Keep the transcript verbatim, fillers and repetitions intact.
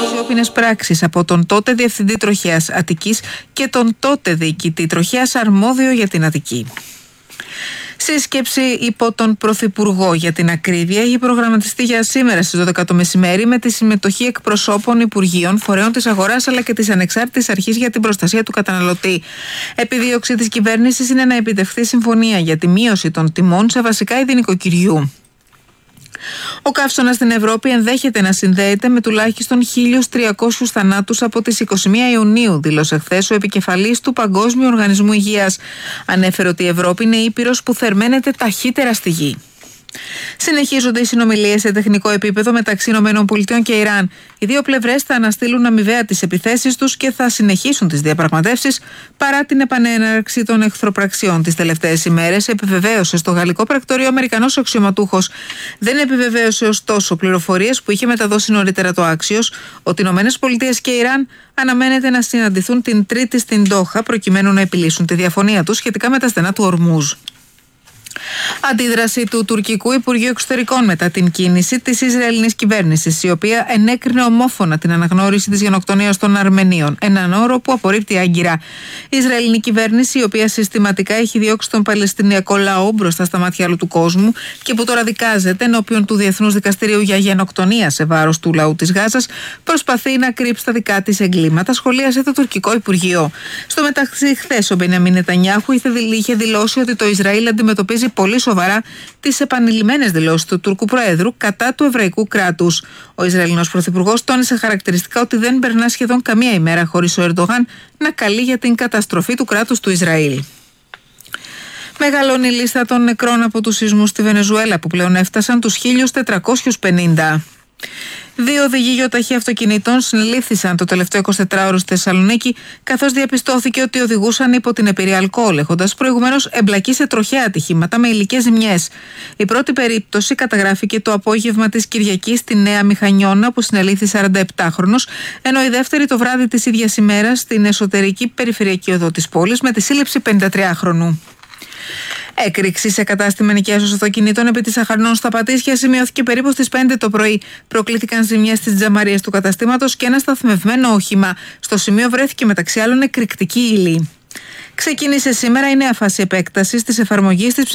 Αξιόπινες πράξεις από τον τότε Διευθυντή Τροχέας Αττικής και τον τότε Διοικητή Τροχέας αρμόδιο για την Αττική. Σύσκεψη υπό τον Πρωθυπουργό για την ακρίβεια έχει προγραμματιστεί για σήμερα στις δώδεκα το μεσημέρι με τη συμμετοχή εκπροσώπων Υπουργείων, φορέων της αγοράς αλλά και της Ανεξάρτητης Αρχής για την Προστασία του Καταναλωτή. Επιδίωξη της κυβέρνησης είναι να επιτευχθεί συμφωνία για τη μείωση των τιμών σε βασικά είδη νοικοκυριού. Ο καύσωνας στην Ευρώπη ενδέχεται να συνδέεται με τουλάχιστον χίλιους τριακόσιους θανάτους από τις είκοσι μία Ιουνίου, δήλωσε χθες ο επικεφαλής του Παγκόσμιου Οργανισμού Υγείας. Ανέφερε ότι η Ευρώπη είναι ήπειρος που θερμαίνεται ταχύτερα στη γη. Συνεχίζονται οι συνομιλίες σε τεχνικό επίπεδο μεταξύ ΗΠΑ και Ιράν. Οι δύο πλευρές θα αναστείλουν αμοιβαία τις επιθέσεις τους και θα συνεχίσουν τις διαπραγματεύσεις παρά την επανέναρξη των εχθροπραξιών τις τελευταίες ημέρες, επιβεβαίωσε στο γαλλικό πρακτορείο ο Αμερικανός αξιωματούχος. Δεν επιβεβαίωσε ωστόσο πληροφορίες που είχε μεταδώσει νωρίτερα το Άξιος ότι οι ΗΠΑ και Ιράν αναμένεται να συναντηθούν την Τρίτη στην Ντόχα προκειμένου να επιλύσουν τη διαφωνία τους σχετικά με τα στενά του Ορμούζ. Αντίδραση του τουρκικού Υπουργείου Εξωτερικών μετά την κίνηση της Ισραηλινής κυβέρνησης, η οποία ενέκρινε ομόφωνα την αναγνώριση της γενοκτονίας των Αρμενίων, έναν όρο που απορρίπτει άγκυρα. Η Ισραηλινή κυβέρνηση, η οποία συστηματικά έχει διώξει τον Παλαιστινιακό λαό μπροστά στα μάτια άλλου του κόσμου και που τώρα δικάζεται ενώπιον του Διεθνούς Δικαστηρίου για γενοκτονία σε βάρος του λαού της Γάζας, προσπαθεί να κρύψει τα δικά της εγκλήματα, σχολίασε το τουρκικό Υπουργείο. Στο μεταξύ, χθες ο Μπενιαμίν Νετανιάχου είχε δηλώσει ότι το Ισραήλ αντιμετωπίζει πολύ σοβαρά τις επανειλημμένες δηλώσεις του Τούρκου Προέδρου κατά του εβραϊκού κράτους. Ο Ισραηλινός Πρωθυπουργός τόνισε χαρακτηριστικά ότι δεν περνά σχεδόν καμία ημέρα χωρίς ο Ερντογάν να καλεί για την καταστροφή του κράτους του Ισραήλ. Μεγαλώνει η λίστα των νεκρών από τους σεισμούς στη Βενεζουέλα που πλέον έφτασαν τους χίλιους τετρακόσιους πενήντα. Δύο οδηγοί γεωταχή αυτοκινήτων συνελήφθησαν το τελευταίο εικοσιτετράωρο στη Θεσσαλονίκη, καθώς διαπιστώθηκε ότι οδηγούσαν υπό την επηρεία αλκοόλ, έχοντας προηγουμένως εμπλακεί σε τροχαία ατυχήματα με υλικές ζημιές. Η πρώτη περίπτωση καταγράφηκε το απόγευμα της Κυριακής στη Νέα Μηχανιώνα, που συνελήφθη σαρανταεπτάχρονος, ενώ η δεύτερη το βράδυ της ίδιας ημέρας στην εσωτερική περιφερειακή οδό της πόλης με τη σύλληψη πενηντατριάχρονου. Έκρηξη σε κατάστημα ενοικίασης αυτοκινήτων επί της Αχαρνών στα Πατήσια σημειώθηκε περίπου στις πέντε το πρωί. Προκλήθηκαν ζημιές στις τζαμαρίες του καταστήματος και ένα σταθμευμένο όχημα. Στο σημείο βρέθηκε μεταξύ άλλων εκρηκτική ύλη. Ξεκίνησε σήμερα η νέα φάση επέκτασης της εφαρμογής της